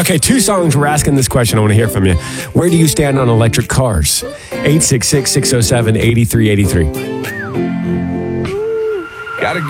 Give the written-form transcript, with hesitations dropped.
Okay, 2 songs. We're asking this question. I want to hear from you. Where do you stand on electric cars? 866-607-8383. Gotta